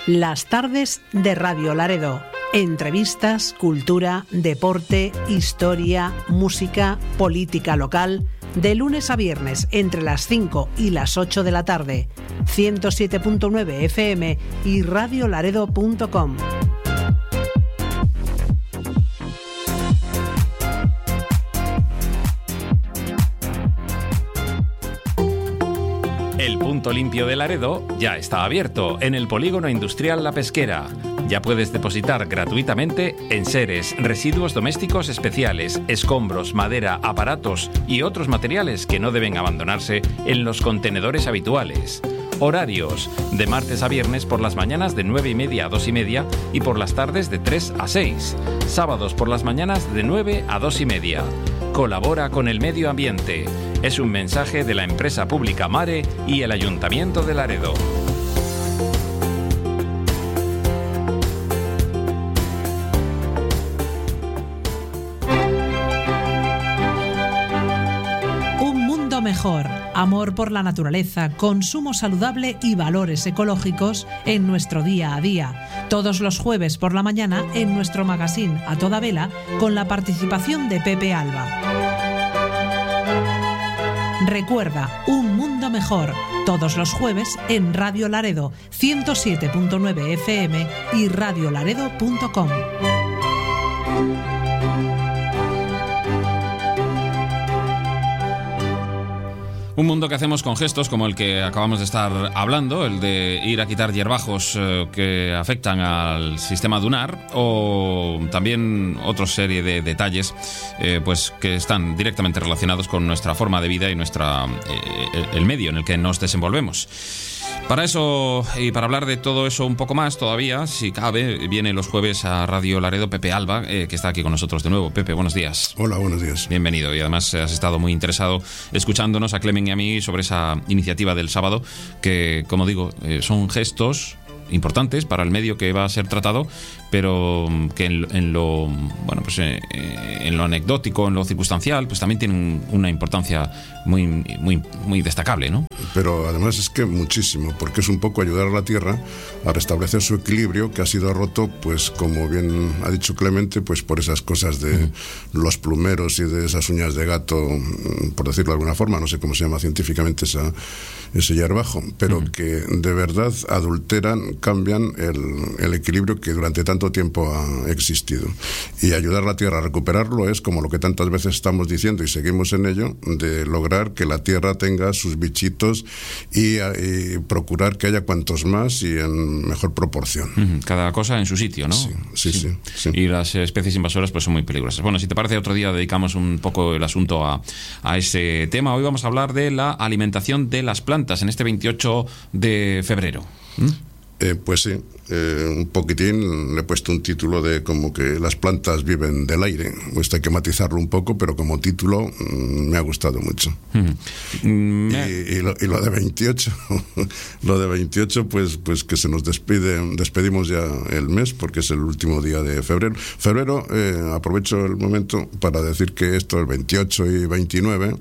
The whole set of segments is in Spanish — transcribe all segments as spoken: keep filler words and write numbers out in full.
Las tardes de Radio Laredo. Entrevistas, cultura, deporte, historia, música, política local. De lunes a viernes entre las cinco y las ocho de la tarde. ciento siete punto nueve F M y radio laredo punto com. El punto limpio de Laredo ya está abierto en el Polígono Industrial La Pesquera. Ya puedes depositar gratuitamente enseres, residuos domésticos especiales, escombros, madera, aparatos y otros materiales que no deben abandonarse en los contenedores habituales. Horarios: de martes a viernes por las mañanas de nueve y media a dos y media y por las tardes de tres a seis. Sábados por las mañanas de nueve a dos y media. Colabora con el medio ambiente. Es un mensaje de la empresa pública Mare y el Ayuntamiento de Laredo. Un mundo mejor, amor por la naturaleza, consumo saludable y valores ecológicos en nuestro día a día. Todos los jueves por la mañana en nuestro magazine A Toda Vela con la participación de Pepe Alba. Recuerda, Un Mundo Mejor, todos los jueves en Radio Laredo, ciento siete punto nueve F M y radio laredo punto com. Un mundo que hacemos con gestos como el que acabamos de estar hablando, el de ir a quitar hierbajos eh, que afectan al sistema dunar, o también otra serie de detalles eh, pues que están directamente relacionados con nuestra forma de vida y nuestra eh, el medio en el que nos desenvolvemos. Para eso y para hablar de todo eso un poco más todavía, si cabe, viene los jueves a Radio Laredo Pepe Alba, eh, que está aquí con nosotros de nuevo. Pepe, buenos días. Hola, buenos días. Bienvenido, y además has estado muy interesado escuchándonos a Clemen y a mí sobre esa iniciativa del sábado, que, como digo, eh, son gestos importantes para el medio que va a ser tratado, pero que en, en lo bueno pues eh, en lo anecdótico, en lo circunstancial, pues también tienen una importancia muy muy muy destacable, ¿no? Pero además es que muchísimo, porque es un poco ayudar a la tierra a restablecer su equilibrio, que ha sido roto, pues como bien ha dicho Clemente, pues por esas cosas de uh-huh. los plumeros y de esas uñas de gato, por decirlo de alguna forma, no sé cómo se llama científicamente esa, ese hierbajo, pero uh-huh. que de verdad adulteran, cambian el, el equilibrio que durante tanto tiempo ha existido. Y ayudar a la tierra a recuperarlo es como lo que tantas veces estamos diciendo y seguimos en ello, de lograr que la tierra tenga sus bichitos y, y procurar que haya cuantos más y en mejor proporción. Uh-huh. Cada cosa en su sitio, ¿no? Sí, sí, sí, sí, sí. Y las especies invasoras pues son muy peligrosas. Bueno, si te parece, otro día dedicamos un poco el asunto a, a ese tema. Hoy vamos a hablar de la alimentación de las plantas en este veintiocho de febrero. ¿Mm? Eh, pues sí, eh, un poquitín le he puesto un título de como que las plantas viven del aire. Pues hay que matizarlo un poco, pero como título mmm, me ha gustado mucho. Mm. Mm. Y, y, lo, y lo de veintiocho, lo de veintiocho, pues, pues que se nos despide, despedimos ya el mes, porque es el último día de febrero. Febrero, eh, aprovecho el momento para decir que esto, el veintiocho y veintinueve,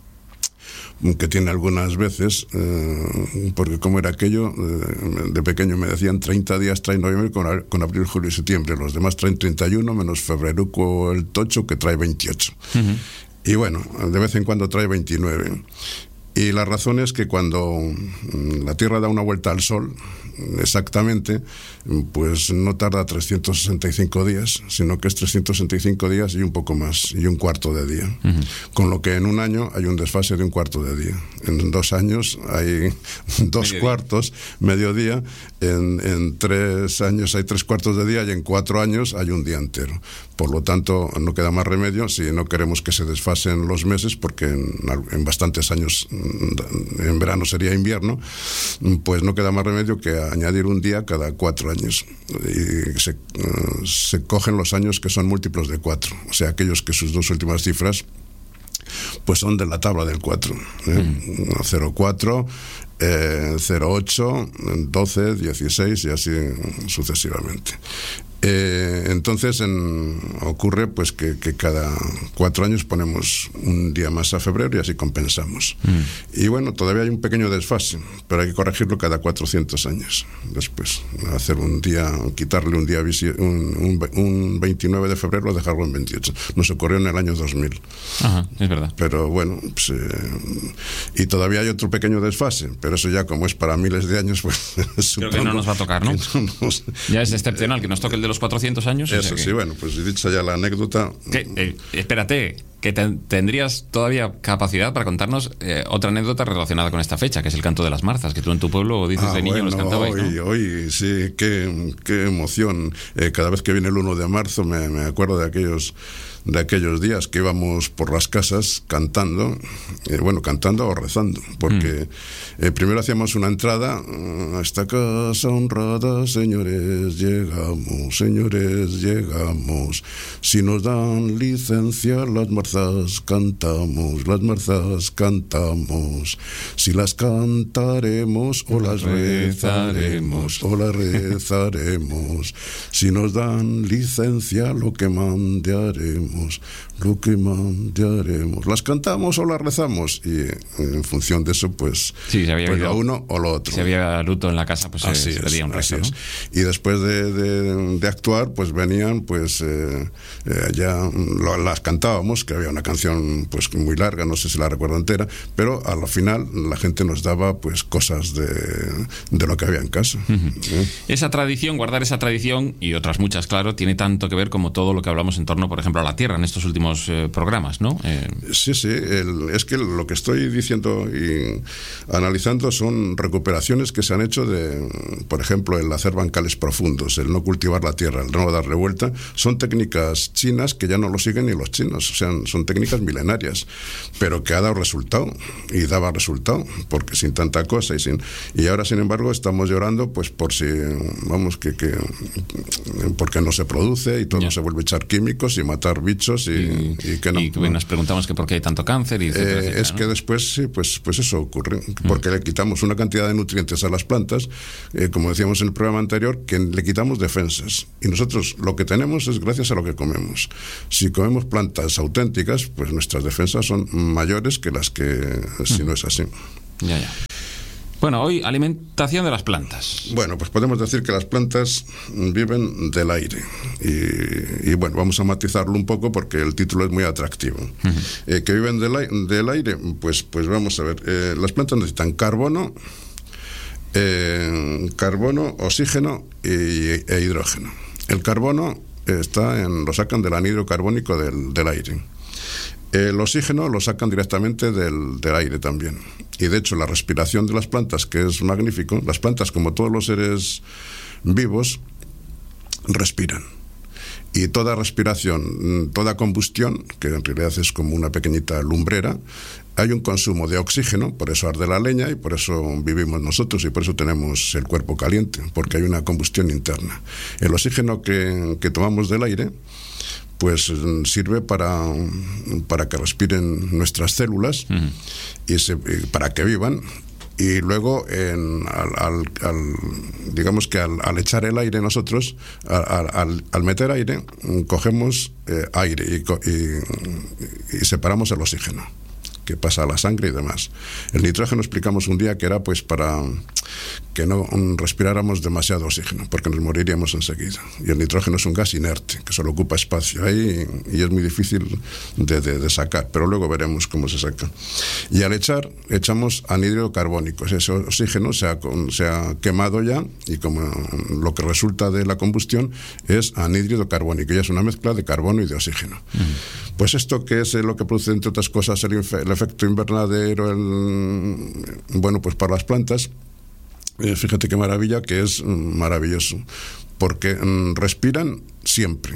que tiene algunas veces, eh, porque como era aquello, eh, de pequeño me decían treinta días trae noviembre con, con abril, julio y septiembre, los demás traen treinta y uno, menos febreruco el tocho, que trae veintiocho. Uh-huh. Y bueno, de vez en cuando trae veintinueve. Y la razón es que cuando la Tierra da una vuelta al Sol, exactamente, pues no tarda trescientos sesenta y cinco días, sino que es trescientos sesenta y cinco días y un poco más, y un cuarto de día. Uh-huh. Con lo que en un año hay un desfase de un cuarto de día. En dos años hay dos medio cuartos, día. medio día. En, en tres años hay tres cuartos de día y en cuatro años hay un día entero. Por lo tanto, no queda más remedio, si no queremos que se desfasen los meses, porque en, en bastantes años, en verano sería invierno, pues no queda más remedio que añadir un día cada cuatro años. Y se, uh, se cogen los años que son múltiplos de cuatro, o sea, aquellos que sus dos últimas cifras pues son de la tabla del cuatro. ¿eh? Mm. cero cuatro, eh, cero ocho, doce, dieciséis y así sucesivamente. Eh, entonces en, ocurre pues que, que cada cuatro años ponemos un día más a febrero y así compensamos. Mm. Y bueno, todavía hay un pequeño desfase, pero hay que corregirlo cada cuatrocientos años después. Hacer un día, quitarle un día, un, un, un veintinueve de febrero, dejarlo en veintiocho. Nos ocurrió en el año dos mil. Ajá, es verdad. Pero bueno, pues, eh, y todavía hay otro pequeño desfase, pero eso ya como es para miles de años, pues creo que no nos va a tocar, ¿no? no nos... Ya es excepcional que nos toque el de los cuatrocientos años. Eso o sea que... sí, bueno, pues dicha ya la anécdota. ¿Qué? Eh, espérate, que te, tendrías todavía capacidad para contarnos eh, otra anécdota relacionada con esta fecha, que es el canto de las marzas, que tú en tu pueblo dices ah, de niño bueno, los cantabais, hoy, ¿no? Hoy, sí, qué, qué emoción. Eh, cada vez que viene el uno de marzo me, me acuerdo de aquellos de aquellos días que íbamos por las casas cantando, eh, bueno, cantando o rezando, porque mm. eh, primero hacíamos una entrada: a esta casa honrada, señores, llegamos, señores, llegamos, si nos dan licencia las marzas cantamos, las marzas cantamos, si las cantaremos o las rezaremos, o las rezaremos, si nos dan licencia lo que mandaremos, lo que mandaremos. Las cantamos o las rezamos, y en función de eso, pues, sí, se había pues ido, lo uno o lo otro. Si había luto en la casa, pues así se, es, se pedía un rezo, ¿no? Y después de, de, de actuar, pues venían, pues eh, eh, ya lo, las cantábamos, que había una canción pues muy larga, no sé si la recuerdo entera, pero a lo final la gente nos daba pues cosas de, de lo que había en casa. Uh-huh. ¿Eh? Esa tradición, guardar esa tradición y otras muchas, claro, tiene tanto que ver como todo lo que hablamos en torno, por ejemplo, a la tierra en estos últimos eh, programas, ¿no? Eh... Sí, sí, el, es que lo que estoy diciendo y analizando son recuperaciones que se han hecho de, por ejemplo, el hacer bancales profundos, el no cultivar la tierra, el no darle vuelta. Son técnicas chinas que ya no lo siguen ni los chinos, o sea, son técnicas milenarias, pero que ha dado resultado, y daba resultado, porque sin tanta cosa y sin y ahora, sin embargo, estamos llorando pues por si, vamos, que, que porque no se produce y todo yeah. se vuelve a echar químicos y matar bichos y, y, y que no. Y no. nos preguntamos que por qué hay tanto cáncer y etcétera, eh, etcétera, es ¿no? que después sí, pues, pues eso ocurre, porque mm. le quitamos una cantidad de nutrientes a las plantas, eh, como decíamos en el programa anterior, que le quitamos defensas, y nosotros lo que tenemos es gracias a lo que comemos. Si comemos plantas auténticas, pues nuestras defensas son mayores que las que mm. si no es así. Ya, ya. Bueno, hoy alimentación de las plantas. Bueno, pues podemos decir que las plantas viven del aire. Y, y bueno, vamos a matizarlo un poco porque el título es muy atractivo. Uh-huh. Eh, que viven del, del aire, pues, pues vamos a ver. Eh, las plantas necesitan carbono, eh, carbono, oxígeno y, e hidrógeno. El carbono está en, lo sacan del anhídrido carbónico del, del aire. El oxígeno lo sacan directamente del, del aire también. Y de hecho la respiración de las plantas, que es magnífico, las plantas, como todos los seres vivos, respiran. Y toda respiración, toda combustión, que en realidad es como una pequeñita lumbrera, hay un consumo de oxígeno, por eso arde la leña y por eso vivimos nosotros y por eso tenemos el cuerpo caliente, porque hay una combustión interna. El oxígeno que, que tomamos del aire pues sirve para, para que respiren nuestras células uh-huh. y se, para que vivan. Y luego, en, al, al, al, digamos que al, al echar el aire nosotros, al, al, al meter aire, cogemos eh, aire y, y, y separamos el oxígeno, que pasa a la sangre y demás. El nitrógeno explicamos un día que era pues para que no respiráramos demasiado oxígeno, porque nos moriríamos enseguida. Y el nitrógeno es un gas inerte, que solo ocupa espacio ahí y es muy difícil de, de, de sacar, pero luego veremos cómo se saca. Y al echar, echamos anhídrido carbónico. Ese oxígeno se ha, se ha quemado ya, y como lo que resulta de la combustión es anhídrido carbónico, y es una mezcla de carbono y de oxígeno. Mm. Pues esto, que es lo que produce, entre otras cosas, el, el efecto invernadero, el, bueno, pues para las plantas, eh, fíjate qué maravilla, que es maravilloso, porque mm, respiran siempre.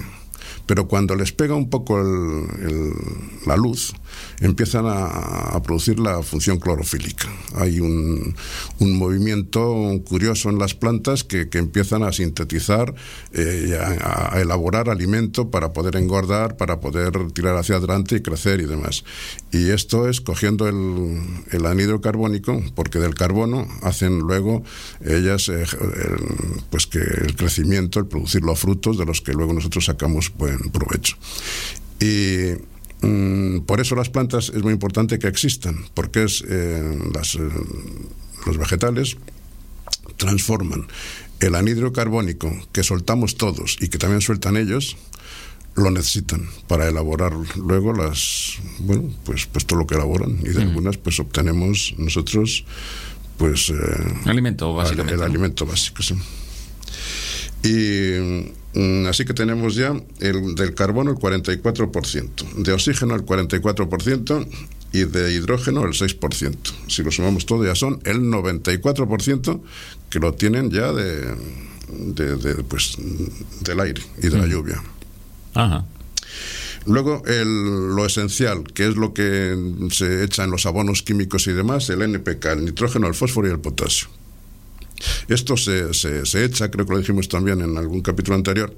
pero cuando les pega un poco el, el, la luz, empiezan a, a producir la función clorofílica. Hay un, un movimiento curioso en las plantas que, que empiezan a sintetizar, eh, a, a elaborar alimento para poder engordar, para poder tirar hacia adelante y crecer y demás. Y esto es cogiendo el, el anhídrido carbónico, porque del carbono hacen luego ellas eh, el, pues que el crecimiento, el producir los frutos de los que luego nosotros sacamos buen provecho. Y mm, por eso las plantas es muy importante que existan, porque es eh, las, eh, los vegetales transforman el anhídrido carbónico que soltamos todos y que también sueltan ellos, lo necesitan para elaborar luego las, bueno, pues, pues todo lo que elaboran, y de mm. algunas pues obtenemos nosotros pues eh, alimento básicamente, el, el alimento básico, sí. Y mm, así que tenemos ya el, del carbono el cuarenta y cuatro por ciento, de oxígeno el cuarenta y cuatro por ciento y de hidrógeno el seis por ciento. Si lo sumamos todo ya son el noventa y cuatro por ciento que lo tienen ya de, de, de pues del aire y de mm. la lluvia. Ajá. Luego el, lo esencial, que es lo que se echa en los abonos químicos y demás, el N P K, el nitrógeno, el fósforo y el potasio. Esto se, se, se echa, creo que lo dijimos también en algún capítulo anterior,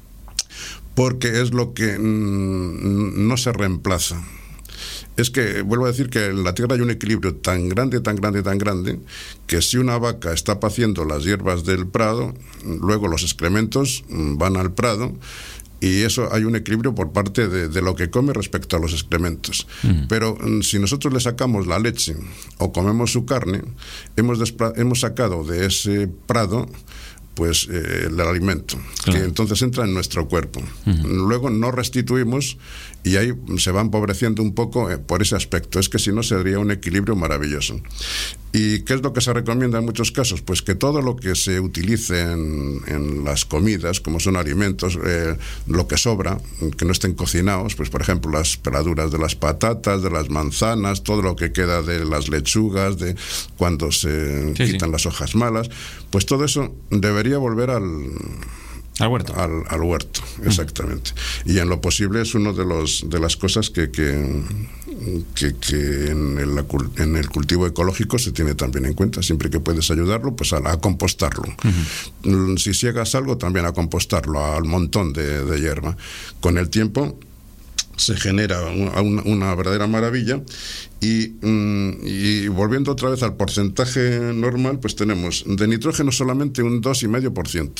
porque es lo que mm, no se reemplaza. Es que, vuelvo a decir que en la tierra hay un equilibrio tan grande, tan grande, tan grande, que si una vaca está paciendo las hierbas del prado, luego los excrementos van al prado, y eso hay un equilibrio por parte de, de lo que come respecto a los excrementos. Mm. Pero si nosotros le sacamos la leche o comemos su carne, hemos, hemos sacado de ese prado pues eh, el alimento, claro, que entonces entra en nuestro cuerpo. Uh-huh. Luego no restituimos y ahí se va empobreciendo un poco eh, por ese aspecto. Es que si no sería un equilibrio maravilloso. ¿Y qué es lo que se recomienda en muchos casos? Pues que todo lo que se utilice en, en las comidas, como son alimentos, eh, lo que sobra, que no estén cocinados, pues por ejemplo las peladuras de las patatas, de las manzanas, todo lo que queda de las lechugas, de cuando se sí, quitan sí. las hojas malas, pues todo eso debería volver al... Al huerto. Al, al huerto, exactamente. Uh-huh. Y en lo posible es una de los de las cosas que, que, que, que en, el, en el cultivo ecológico se tiene también en cuenta. Siempre que puedes ayudarlo, pues a, a compostarlo. Uh-huh. Si siegas algo, también a compostarlo, al montón de, de hierba. Con el tiempo se genera una, una verdadera maravilla. Y, y volviendo otra vez al porcentaje normal, pues tenemos de nitrógeno solamente un dos coma cinco por ciento.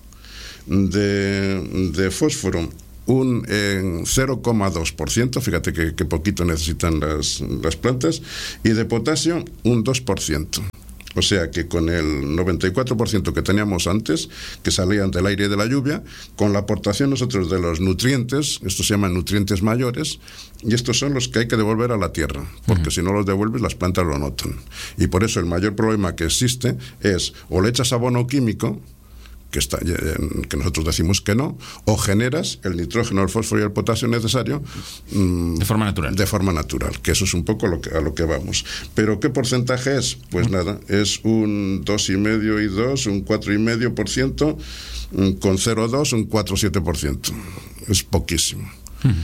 De, de fósforo un eh, cero coma dos por ciento, fíjate que, que poquito necesitan las, las plantas, y de potasio un dos por ciento. O sea que con el noventa y cuatro por ciento que teníamos antes, que salían del aire y de la lluvia, con la aportación nosotros de los nutrientes, estos se llaman nutrientes mayores, y estos son los que hay que devolver a la tierra, porque uh-huh. si no los devuelves las plantas lo notan. Y por eso el mayor problema que existe es o le echas abono químico, que, está, que nosotros decimos que no, o generas el nitrógeno, el fósforo y el potasio necesario mmm, de forma natural. De forma natural, que eso es un poco lo que, a lo que vamos. ¿Pero qué porcentaje es? Pues uh-huh. nada, es un dos coma cinco y dos, un cuatro coma cinco por ciento, con cero coma dos, un cuatro coma siete por ciento. Es poquísimo. Uh-huh.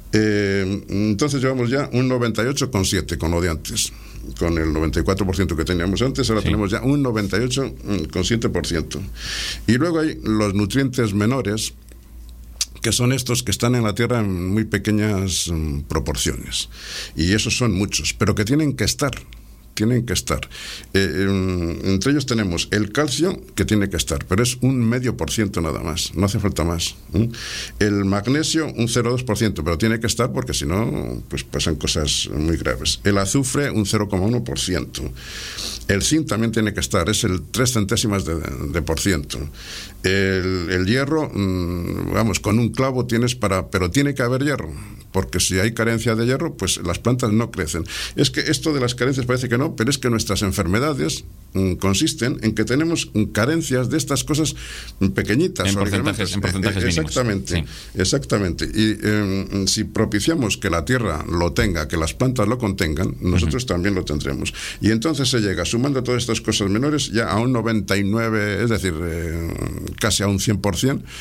Eh, entonces llevamos ya un noventa y ocho coma siete con lo de antes. Con el noventa y cuatro por ciento que teníamos antes, ahora sí. tenemos ya un noventa y ocho coma siete por ciento. Y luego hay los nutrientes menores, que son estos que están en la tierra en muy pequeñas um, proporciones. Y esos son muchos, pero que tienen que estar. Tienen que estar. Eh, eh, entre ellos tenemos el calcio, que tiene que estar, pero es un medio por ciento nada más, no hace falta más. ¿eh? El magnesio, un cero coma dos por ciento, pero tiene que estar porque si no, pues pasan cosas muy graves. El azufre, un cero coma uno por ciento. El zinc también tiene que estar, es el tres centésimas de, de por ciento. El, el hierro, mmm, vamos, con un clavo tienes para, pero tiene que haber hierro, porque si hay carencia de hierro, pues las plantas no crecen. Es que esto de las carencias parece que no, pero es que nuestras enfermedades mm, consisten en que tenemos carencias de estas cosas pequeñitas. En porcentajes, en porcentajes mínimos. Exactamente, sí. exactamente. Y eh, si propiciamos que la tierra lo tenga, que las plantas lo contengan, nosotros uh-huh. también lo tendremos. Y entonces se llega, sumando todas estas cosas menores, ya a un noventa y nueve, es decir, eh, casi a un cien por ciento.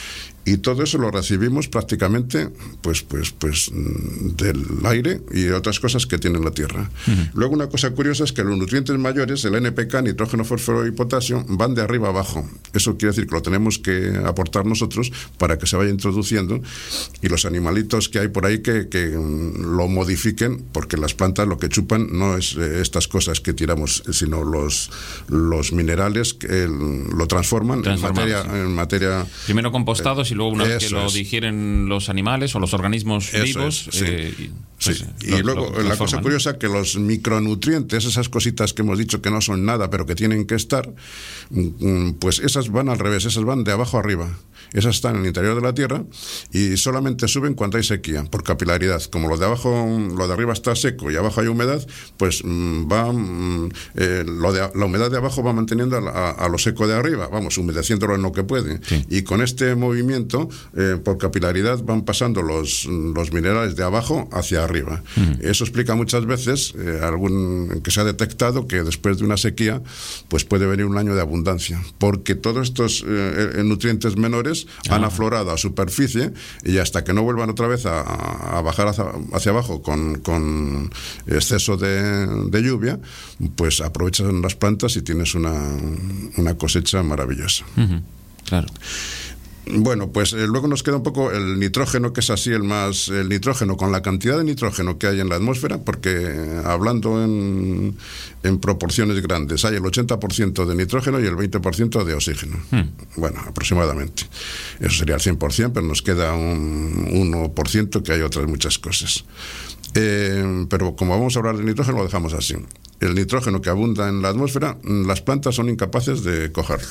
Y todo eso lo recibimos prácticamente pues, pues, pues, del aire y otras cosas que tiene la tierra. Uh-huh. Luego, una cosa curiosa es que los nutrientes mayores, el N P K, nitrógeno, fósforo y potasio, van de arriba abajo. Eso quiere decir que lo tenemos que aportar nosotros para que se vaya introduciendo, y los animalitos que hay por ahí que, que lo modifiquen, porque las plantas lo que chupan no es eh, estas cosas que tiramos, sino los, los minerales que el, lo transforman en materia, sí. en materia... Primero compostados eh, y luego una vez que lo es. digieren los animales o los organismos eso vivos... Es, sí. eh, y, sí. pues, y lo, luego lo la cosa curiosa que los micronutrientes, esas cositas que hemos dicho que no son nada pero que tienen que estar, pues esas van al revés, esas van de abajo arriba. Esas están en el interior de la tierra y solamente suben cuando hay sequía, por capilaridad. Como lo de abajo, lo de arriba está seco y abajo hay humedad, pues va eh, lo de, la humedad de abajo va manteniendo a, a, a lo seco de arriba, vamos, humedeciéndolo en lo que puede. Sí. Y con este movimiento, eh, por capilaridad, van pasando los, los minerales de abajo hacia arriba. Uh-huh. Eso explica muchas veces, eh, algún que se ha detectado que después de una sequía, pues puede venir un año de abundancia, porque todos estos eh, nutrientes menores han aflorado a superficie, y hasta que no vuelvan otra vez a, a bajar hacia, hacia abajo con, con exceso de, de lluvia, pues aprovechas las plantas y tienes una, una cosecha maravillosa. Uh-huh. Claro. Bueno, pues eh, luego nos queda un poco el nitrógeno, que es así el más... El nitrógeno, con la cantidad de nitrógeno que hay en la atmósfera, porque eh, hablando en, en proporciones grandes, hay el ochenta por ciento de nitrógeno y el veinte por ciento de oxígeno. Hmm. Bueno, aproximadamente. Eso sería el cien por ciento, pero nos queda un uno por ciento que hay otras muchas cosas. Eh, pero como vamos a hablar de nitrógeno, lo dejamos así. El nitrógeno que abunda en la atmósfera, las plantas son incapaces de cogerlo.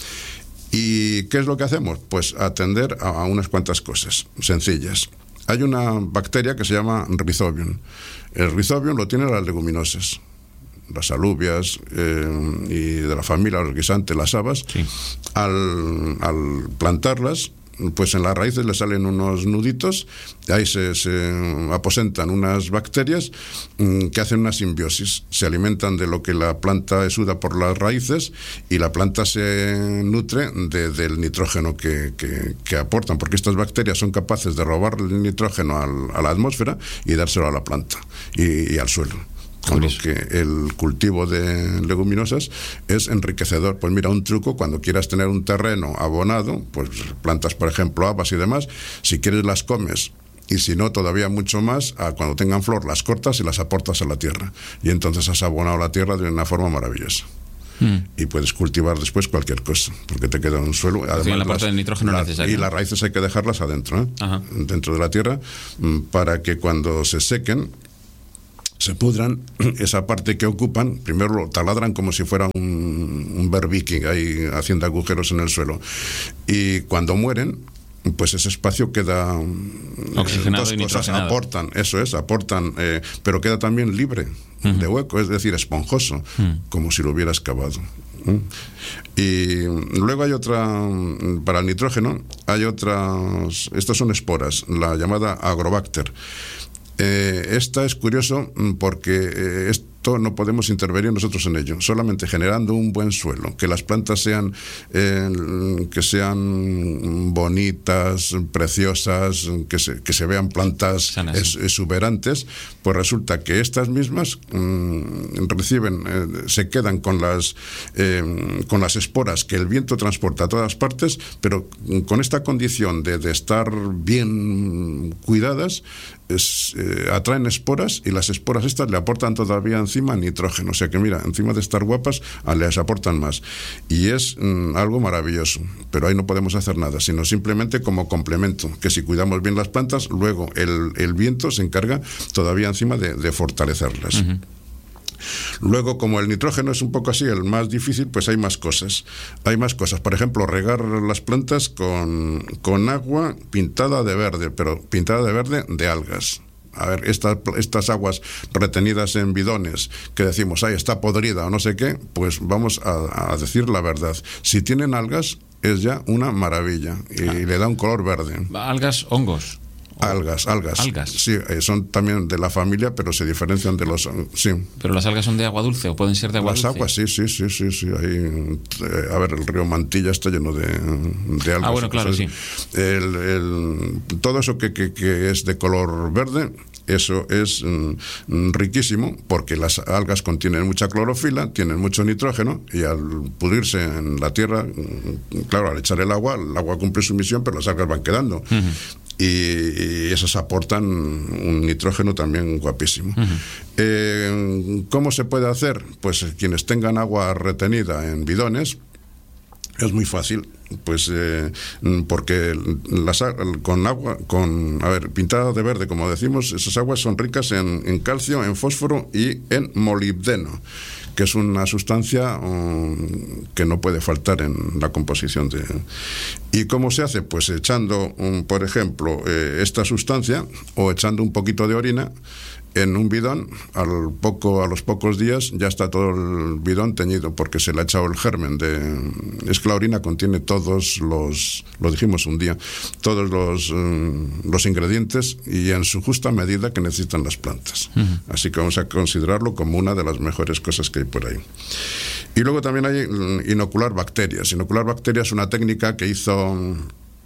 ¿Y qué es lo que hacemos? Pues atender a, a unas cuantas cosas sencillas. Hay una bacteria que se llama Rhizobium. El Rhizobium lo tienen las leguminosas, las alubias eh, y de la familia, los guisantes, las habas. Sí. Al, al plantarlas, pues en las raíces le salen unos nuditos, y ahí se, se aposentan unas bacterias mmm, que hacen una simbiosis, se alimentan de lo que la planta exuda por las raíces, y la planta se nutre de, del nitrógeno que, que, que aportan, porque estas bacterias son capaces de robar el nitrógeno al, a la atmósfera y dárselo a la planta y, y al suelo. Con lo que el cultivo de leguminosas es enriquecedor. Pues mira, un truco: cuando quieras tener un terreno abonado, pues plantas, por ejemplo, habas y demás, si quieres las comes, y si no, todavía mucho más, a cuando tengan flor las cortas y las aportas a la tierra, y entonces has abonado la tierra de una forma maravillosa. Mm. Y puedes cultivar después cualquier cosa, porque te queda un suelo. Además, sí, la parte del nitrógeno la, necesario. Y las raíces hay que dejarlas adentro, ¿eh? Dentro de la tierra, para que cuando se sequen, se pudran, esa parte que ocupan, primero lo taladran como si fuera un, un berbique ahí haciendo agujeros en el suelo, y cuando mueren, pues ese espacio queda oxigenado, dos y cosas aportan, eso es, aportan, eh, pero queda también libre uh-huh. de hueco, es decir, esponjoso, uh-huh. como si lo hubiera excavado. Y luego hay otra, para el nitrógeno, hay otras, estas son esporas, la llamada Agrobacter. Eh, esta es curioso porque eh, esto no podemos intervenir nosotros en ello, solamente generando un buen suelo, que las plantas sean eh, que sean bonitas, preciosas, que se, que se vean plantas es, exuberantes. Pues resulta que estas mismas mm, reciben, eh, se quedan con las eh, con las esporas que el viento transporta a todas partes, pero con esta condición de, de estar bien cuidadas, es, eh, atraen esporas, y las esporas estas le aportan todavía encima nitrógeno, o sea que mira, encima de estar guapas, les aportan más, y es mm, algo maravilloso. Pero ahí no podemos hacer nada, sino simplemente como complemento, que si cuidamos bien las plantas, luego el, el viento se encarga todavía encima de, de fortalecerlas. Uh-huh. Luego, como el nitrógeno es un poco así, el más difícil, pues hay más cosas. Hay más cosas. Por ejemplo, regar las plantas con, con agua pintada de verde, pero pintada de verde de algas. A ver, estas, estas aguas retenidas en bidones, que decimos, ay, está podrida o no sé qué, pues vamos a, a decir la verdad. Si tienen algas, es ya una maravilla, y ah. le da un color verde. Algas, hongos. Algas, algas. Algas. Sí, eh, son también de la familia, pero se diferencian de los... Sí. ¿Pero las algas son de agua dulce o pueden ser de agua las dulce? Las aguas, sí, sí, sí, sí. sí. Hay, eh, a ver, el río Mantilla está lleno de, de algas. Ah, bueno, claro, sí. El, el, todo eso que, que, que es de color verde... Eso es mm, riquísimo porque las algas contienen mucha clorofila, tienen mucho nitrógeno y al pudrirse en la tierra, mm, claro, al echar el agua, el agua cumple su misión, pero las algas van quedando. Uh-huh. Y, y esas aportan un nitrógeno también guapísimo. Uh-huh. Eh, ¿Cómo se puede hacer? Pues quienes tengan agua retenida en bidones, es muy fácil, pues eh, porque las, con agua, con a ver, pintada de verde, como decimos, esas aguas son ricas en, en calcio, en fósforo y en molibdeno, que es una sustancia um, que no puede faltar en la composición de... ¿Y cómo se hace? Pues echando, um, por ejemplo, eh, esta sustancia o echando un poquito de orina en un bidón, al poco, a los pocos días ya está todo el bidón teñido porque se le ha echado el germen de... Es que la orina contiene todos los, lo dijimos un día, todos los, um, los ingredientes y en su justa medida que necesitan las plantas. Uh-huh. Así que vamos a considerarlo como una de las mejores cosas que hay por ahí. Y luego también hay inocular bacterias. Inocular bacterias es una técnica que hizo...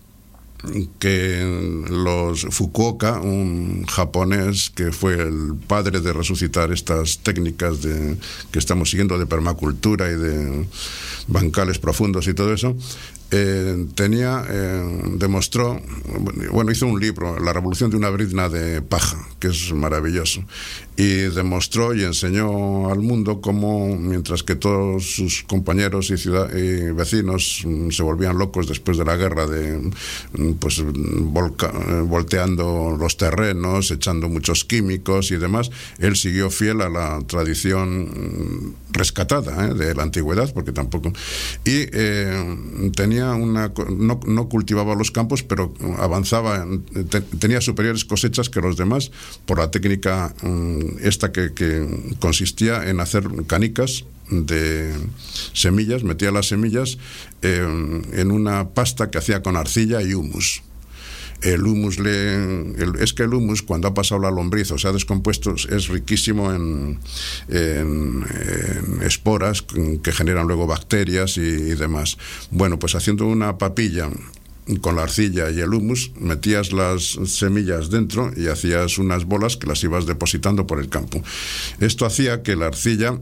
que los Fukuoka, un japonés que fue el padre de resucitar estas técnicas de, que estamos siguiendo de permacultura y de bancales profundos y todo eso, eh, tenía, eh, demostró, bueno, hizo un libro, La revolución de una brizna de paja, que es maravilloso, y demostró y enseñó al mundo cómo, mientras que todos sus compañeros y, ciudad, y vecinos mm, se volvían locos después de la guerra, de mm, pues volca, volteando los terrenos, echando muchos químicos y demás, él siguió fiel a la tradición mm, rescatada eh, de la antigüedad, porque tampoco... Y eh, tenía una... No, no cultivaba los campos, pero avanzaba, te, tenía superiores cosechas que los demás por la técnica... Mm, esta que, que consistía en hacer canicas de semillas, metía las semillas eh, en una pasta que hacía con arcilla y humus. El humus le, el, es que el humus, cuando ha pasado la lombriz o se ha descompuesto, es riquísimo en, en, en esporas que generan luego bacterias y, y demás. Bueno, pues haciendo una papilla con la arcilla y el humus, metías las semillas dentro y hacías unas bolas que las ibas depositando por el campo. Esto hacía que la arcilla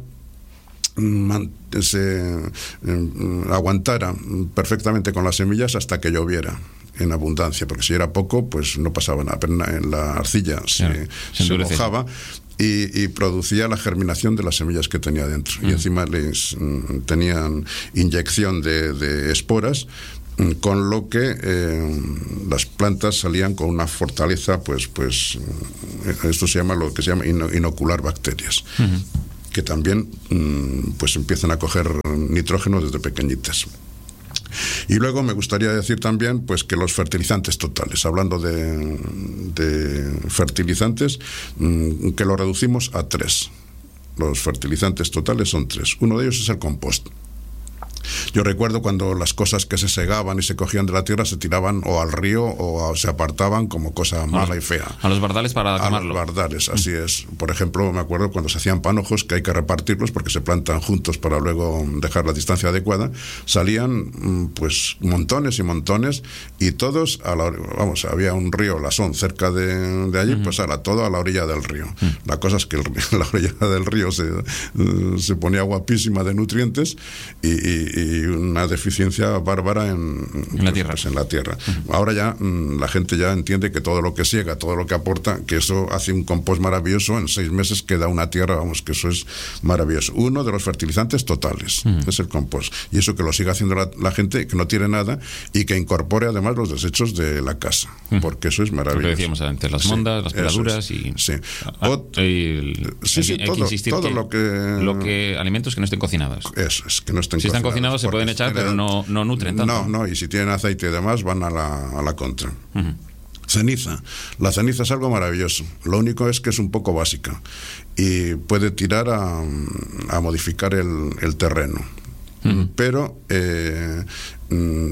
se eh, aguantara perfectamente con las semillas hasta que lloviera en abundancia, porque si era poco, pues no pasaba nada, pero en la arcilla se, claro, se, se mojaba y, y producía la germinación de las semillas que tenía dentro. Mm. Y encima les tenían inyección de, de esporas, con lo que eh, las plantas salían con una fortaleza, pues, pues esto se llama lo que se llama inocular bacterias, uh-huh. que también pues empiezan a coger nitrógeno desde pequeñitas. Y luego me gustaría decir también pues que los fertilizantes totales, hablando de, de fertilizantes, que lo reducimos a tres. Los fertilizantes totales son tres. Uno de ellos es el compost. Yo recuerdo cuando las cosas que se segaban y se cogían de la tierra se tiraban o al río o a, se apartaban como cosa mala los, y fea. A los bardales para quemarlo. A los bardales, así mm. es. Por ejemplo, me acuerdo cuando se hacían panojos, que hay que repartirlos porque se plantan juntos para luego dejar la distancia adecuada, salían pues montones y montones y todos, a la, vamos, había un río, Lasón, cerca de, de allí, mm. pues era todo a la orilla del río. Mm. La cosa es que el, la orilla del río se, se ponía guapísima de nutrientes y, y y una deficiencia bárbara en, en la tierra. Pues, en la tierra. Uh-huh. Ahora ya mmm, la gente ya entiende que todo lo que siega, todo lo que aporta, que eso hace un compost maravilloso, en seis meses queda una tierra, vamos, que eso es maravilloso. Uno de los fertilizantes totales, uh-huh. es el compost. Y eso que lo siga haciendo la, la gente, que no tiene nada, y que incorpore además los desechos de la casa, uh-huh. porque eso es maravilloso. Lo que decíamos antes, las mondas, sí, las peladuras y... Sí, ah, Ot- el, sí, sí, hay, todo, hay que todo que lo que... Lo que alimentos que no estén cocinados. Eso es, que no estén si cocinados. Si están cocinados se pueden echar, pero no, no nutren tanto. No, no, y si tienen aceite y demás van a la, a la contra. Uh-huh. Ceniza. La ceniza es algo maravilloso. Lo único es que es un poco básica y puede tirar a, a modificar el, el terreno. Uh-huh. Pero eh,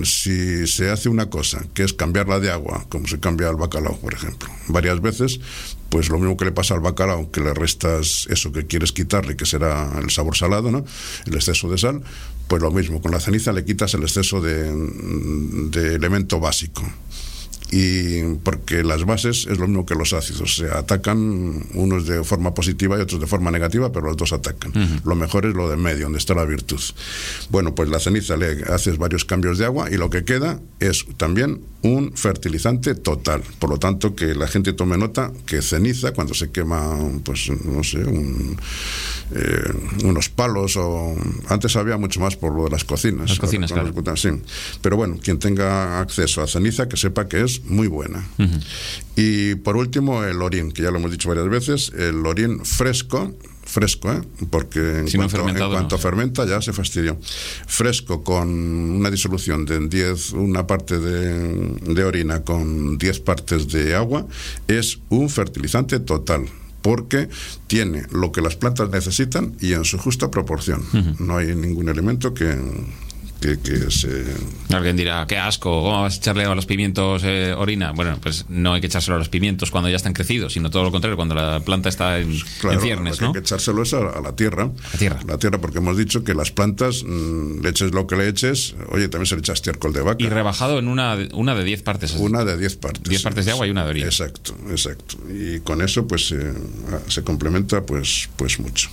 si se hace una cosa, que es cambiarla de agua, como se cambia el bacalao, por ejemplo, varias veces, pues lo mismo que le pasa al bacalao, que le restas eso que quieres quitarle, que será el sabor salado, ¿no? El exceso de sal, pues lo mismo, con la ceniza le quitas el exceso de, de elemento básico. Y porque las bases es lo mismo que los ácidos, se atacan unos de forma positiva y otros de forma negativa, pero los dos atacan. Uh-huh. Lo mejor es lo de medio, donde está la virtud. Bueno, pues la ceniza le haces varios cambios de agua y lo que queda es también un fertilizante total. Por lo tanto, que la gente tome nota que ceniza, cuando se quema, pues no sé, un, eh, unos palos, o antes había mucho más por lo de las cocinas. Las cocinas, ahora, claro. Las, sí. Pero bueno, quien tenga acceso a ceniza, que sepa que es muy buena. Uh-huh. Y por último, el orín, que ya lo hemos dicho varias veces, el orín fresco, fresco, ¿eh? Porque en si no cuanto, en cuanto no. fermenta ya se fastidió. Fresco con una disolución de diez, una parte de, de orina con diez partes de agua, es un fertilizante total, porque tiene lo que las plantas necesitan y en su justa proporción. Uh-huh. No hay ningún elemento que... Que, que se... Alguien dirá, qué asco, ¿cómo vas a echarle a los pimientos eh, orina? Bueno, pues no hay que echárselo a los pimientos cuando ya están crecidos, sino todo lo contrario, cuando la planta está en, claro, en ciernes, ¿no? Hay que echárselo es a, a la tierra. La tierra. La tierra, porque hemos dicho que las plantas, mmm, le eches lo que le eches, oye, también se le echa estiércol de vaca. Y rebajado en una, una de diez partes. Una de diez partes. Diez partes de agua y una de orina. Exacto, exacto. Y con eso, pues, eh, se complementa, pues, pues mucho.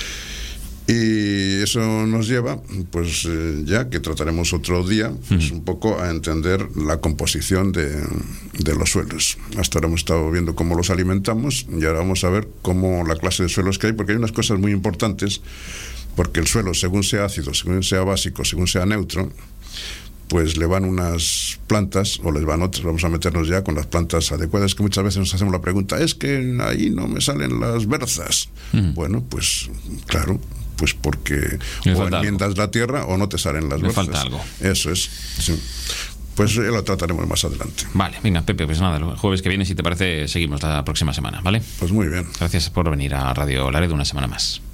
Y eso nos lleva, pues eh, ya que trataremos otro día, pues un poco a entender la composición de, de los suelos. Hasta ahora hemos estado viendo cómo los alimentamos y ahora vamos a ver cómo la clase de suelos que hay, porque hay unas cosas muy importantes, porque el suelo, según sea ácido, según sea básico, según sea neutro, pues le van unas plantas o les van otras. Vamos a meternos ya con las plantas adecuadas, que muchas veces nos hacemos la pregunta, es que ahí no me salen las berzas. Uh-huh. Bueno, pues claro, pues porque o enmiendas algo. La tierra o no te salen las Me berzas. falta algo. Eso es, sí. Pues lo trataremos más adelante. Vale, venga, Pepe, pues nada, el jueves que viene, si te parece, seguimos la próxima semana, ¿vale? Pues muy bien. Gracias por venir a Radio Laredo una semana más.